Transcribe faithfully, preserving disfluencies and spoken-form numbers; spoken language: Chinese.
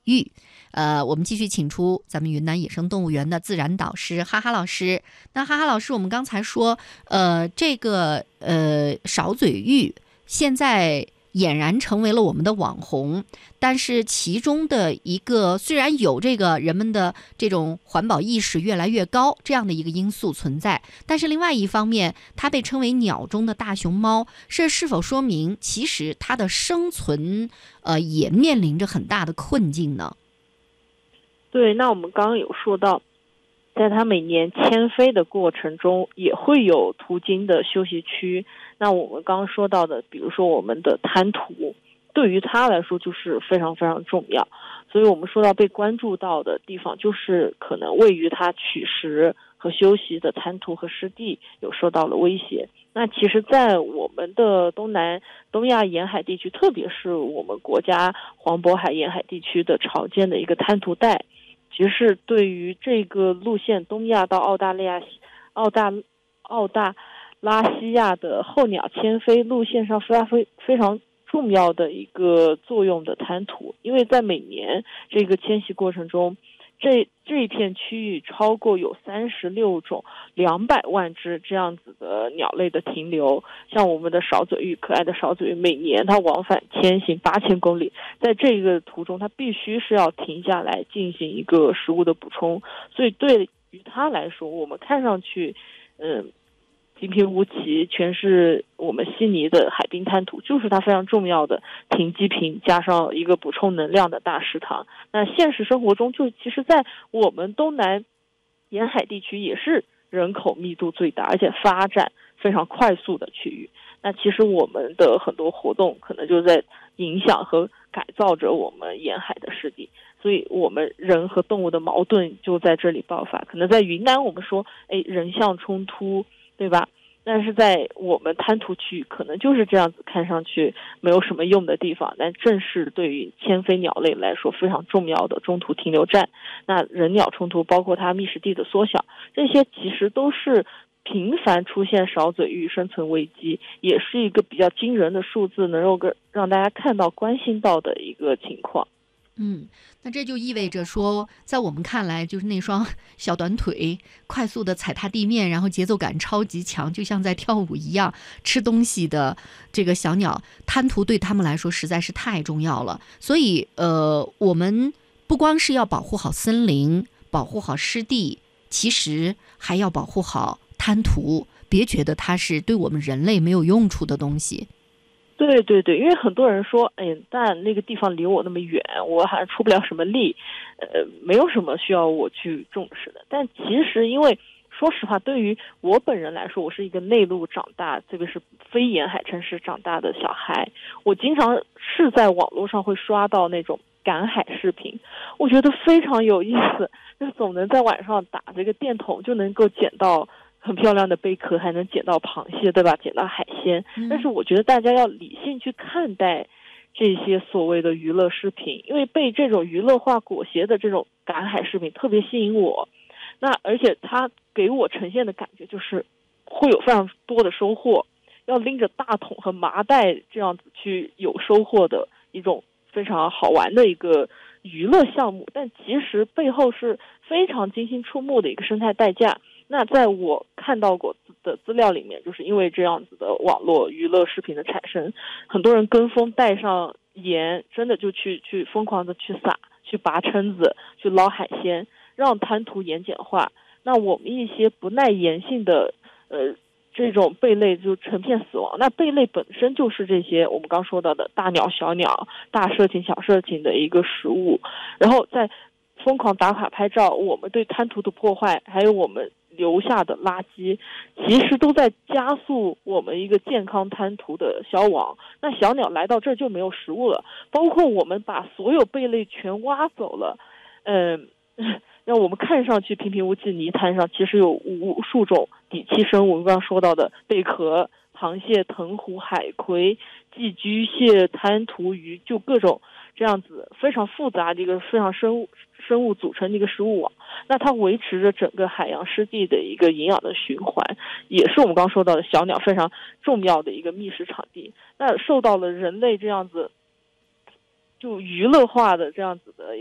域。呃，我们继续请出咱们云南野生动物园的自然导师哈哈老师。那哈哈老师，我们刚才说，呃，这个呃少嘴鹬现在俨然成为了我们的网红，但是其中的一个虽然有这个人们的这种环保意识越来越高这样的一个因素存在，但是另外一方面，它被称为鸟中的大熊猫，这是否说明其实它的生存呃也面临着很大的困境呢？ 对，那我们刚刚有说到，在它每年迁飞的过程中也会有途经的休息区。那我们刚刚说到的，比如说我们的滩涂，对于它来说就是非常非常重要。所以我们说到被关注到的地方，就是可能位于它取食和休息的滩涂和湿地有受到了威胁。那其实在我们的东南东亚沿海地区，特别是我们国家黄渤海沿海地区的潮间的一个滩涂带，其实是对于这个路线东亚到澳大利亚、澳大澳大拉西亚的候鸟迁飞路线上发挥非常重要的一个作用的滩涂。因为在每年这个迁徙过程中，这这一片区域超过有三十六种两百万只这样子的鸟类的停留。像我们的少嘴鹬，可爱的少嘴鹬，每年它往返迁行八千公里，在这个途中它必须是要停下来进行一个食物的补充。所以对于它来说，我们看上去嗯平平无奇，全是我们悉尼的海滨滩涂，就是它非常重要的停机坪，加上一个补充能量的大食堂。那现实生活中，就其实在我们东南沿海地区也是人口密度最大，而且发展非常快速的区域。那其实我们的很多活动可能就在影响和改造着我们沿海的湿地，所以我们人和动物的矛盾就在这里爆发。可能在云南我们说，哎，人象冲突，对吧？但是在我们滩涂区域，可能就是这样子，看上去没有什么用的地方，但正是对于迁飞鸟类来说非常重要的中途停留站。那人鸟冲突，包括它觅食地的缩小，这些其实都是频繁出现少嘴鹬生存危机，也是一个比较惊人的数字，能够让大家看到、关心到的一个情况。 嗯，那这就意味着说，在我们看来，就是那双小短腿快速的踩踏地面，然后节奏感超级强，就像在跳舞一样，吃东西的这个小鸟，滩涂对他们来说实在是太重要了。所以，呃，我们不光是要保护好森林，保护好湿地，其实还要保护好滩涂，别觉得它是对我们人类没有用处的东西。 对对对，因为很多人说，哎，但那个地方离我那么远，我好像出不了什么力，呃，没有什么需要我去重视的。但其实，因为说实话，对于我本人来说，我是一个内陆长大，特别是非沿海城市长大的小孩，我经常是在网络上会刷到那种赶海视频，我觉得非常有意思，就总能在晚上打这个电筒就能够捡到很漂亮的贝壳，还能捡到螃蟹，对吧？捡到海鲜。但是我觉得大家要理性去看待这些所谓的娱乐视频，因为被这种娱乐化裹挟的这种赶海视频特别吸引我。那而且它给我呈现的感觉就是会有非常多的收获，要拎着大桶和麻袋这样子去有收获的一种非常好玩的一个娱乐项目，但其实背后是非常精心出目的一个生态代价。那在我看到过的资料里面，就是因为这样子的网络娱乐视频的产生，很多人跟风带上盐，真的就去去疯狂的去撒，去拔蛏子，去捞海鲜，让滩涂盐碱化。那我们一些不耐盐性的呃这种贝类就成片死亡。那贝类本身就是这些我们刚说到的大鸟、小鸟、大蛇禽、小蛇禽的一个食物，然后在疯狂打卡拍照，我们对滩涂的破坏，还有我们留下的垃圾，其实都在加速我们一个健康滩涂的消亡。那小鸟来到这儿就没有食物了，包括我们把所有贝类全挖走了，嗯，让我们看上去平平无奇泥滩上其实有无数种底栖生物，我们刚刚说到的贝壳、螃蟹、藤壶、海葵、寄居蟹、滩涂鱼，就各种这样子非常复杂的一个非常生物生物组成的一个食物网。那它维持着整个海洋湿地的一个营养的循环，也是我们刚刚说到的小鸟非常重要的一个觅食场地。那受到了人类这样子就娱乐化的这样子的